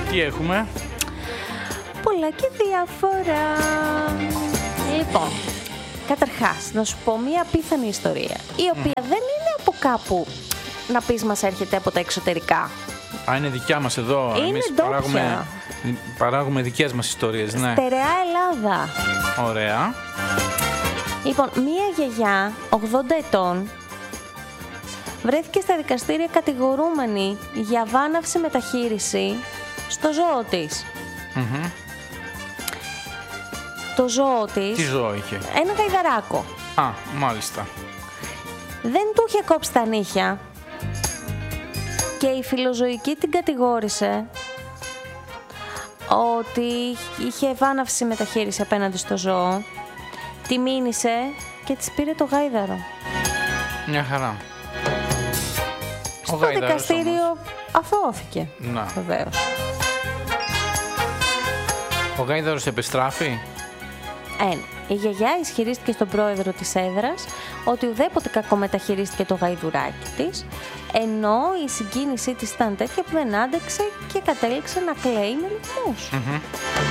Τι έχουμε? Πολλά και διάφορα. Λοιπόν, καταρχάς, να σου πω μία απίθανη ιστορία, η οποία δεν είναι από κάπου να πεις μας έρχεται από τα εξωτερικά. Α, είναι δικιά μας εδώ. Είναι Εμείς παράγουμε δικές μας ιστορίες, ναι. Στερεά Ελλάδα. Ωραία. Λοιπόν, μία γιαγιά 80 ετών βρέθηκε στα δικαστήρια κατηγορούμενη για βάναυση μεταχείριση στο ζώο της. Mm-hmm. Το ζώο της... Τι ζώο είχε? Ένα γαϊδαράκο. Α, μάλιστα. Δεν του είχε κόψει τα νύχια και η φιλοζωική την κατηγόρησε ότι είχε βάναυση μεταχείριση απέναντι στο ζώο. Τη μήνυσε και της πήρε το γάιδαρο. Μια χαρά. Στο δικαστήριο αθώθηκε. Να. Βεβαίως. Ο γάιδαρος επιστράφει. Η γιαγιά ισχυρίστηκε στον πρόεδρο της έδρας ότι ουδέποτε κακομεταχειρίστηκε το γαϊδουράκι της, ενώ η συγκίνησή της ήταν τέτοια που δεν άντεξε και κατέληξε να κλαίει με λυγμούς. Mm-hmm.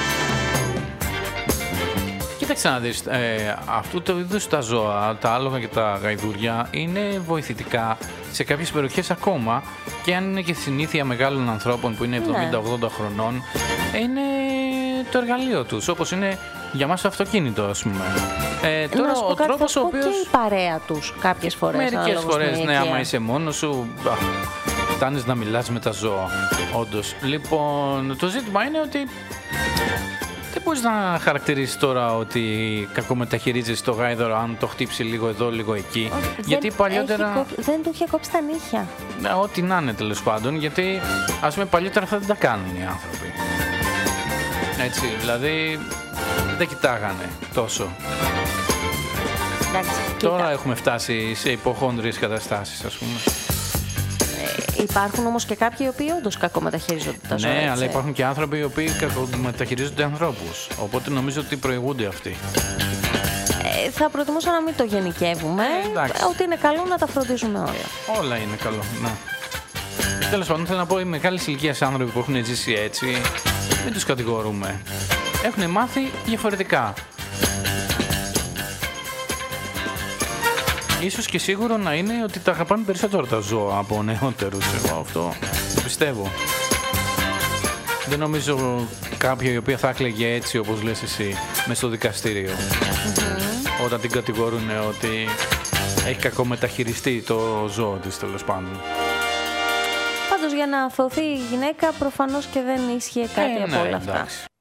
Κοίταξε να δεις, αυτού του είδους τα ζώα, τα άλογα και τα γαϊδουριά είναι βοηθητικά σε κάποιες περιοχές ακόμα, και αν είναι και συνήθεια μεγάλων ανθρώπων που είναι 70-80 χρονών, είναι το εργαλείο τους, όπως είναι για μας το αυτοκίνητο, ας πούμε. Τώρα ο τρόπος ο οποίος... και η παρέα τους κάποιες φορές. Μερικές φορές, ναι, άμα είσαι μόνος σου, φτάνεις να μιλάς με τα ζώα, όντως. Λοιπόν, το ζήτημα είναι ότι δεν μπορείς να χαρακτηρίσεις τώρα ότι κακομεταχειρίζεις το γάιδαρο αν το χτύψει λίγο εδώ, λίγο εκεί. Γιατί παλιότερα... δεν του είχε κόψει τα νύχια. Ό,τι να είναι, τέλος πάντων, γιατί ας πούμε παλιότερα αυτά δεν τα κάνουν οι άνθρωποι. Έτσι, δηλαδή δεν κοιτάγανε τόσο. Εντάξει, τώρα έχουμε φτάσει σε υποχόνδριες καταστάσεις, ας πούμε. Υπάρχουν όμως και κάποιοι οι οποίοι όντως κακομεταχειρίζονται τα ζώα. Ναι, αλλά υπάρχουν και άνθρωποι οι οποίοι κακομεταχειρίζονται ανθρώπους. Οπότε νομίζω ότι προηγούνται αυτοί. Θα προτιμούσα να μην το γενικεύουμε. Ότι είναι καλό να τα φροντίζουμε όλα. Όλα είναι καλό, ναι. Τέλος πάντων, θέλω να πω, οι μεγάλες ηλικίας άνθρωποι που έχουν ζήσει έτσι, μην τους κατηγορούμε. Έχουν μάθει διαφορετικά. Ίσως και σίγουρο να είναι ότι τα αγαπάνε περισσότερο τα ζώα από νεότερους. Εγώ αυτό το πιστεύω. Δεν νομίζω κάποια η οποία θα έκλαιγε έτσι, όπως λες εσύ, μες στο δικαστήριο. Mm-hmm. Όταν την κατηγορούν ότι έχει κακομεταχειριστεί το ζώο της, τέλος πάντων. Πάντως για να αθωωθεί η γυναίκα προφανώς και δεν ίσχυε κάτι από όλα αυτά. Εντάξει.